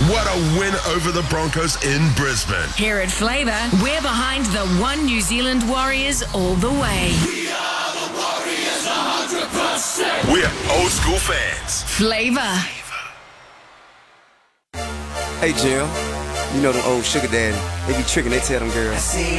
What a win over the Broncos in Brisbane. Here at Flavour, we're behind the One New Zealand Warriors all the way. We are the Warriors 100%. We're old school fans. Flavour. Hey, Jim. You know them old sugar daddy. They be tricking, they tell them girls.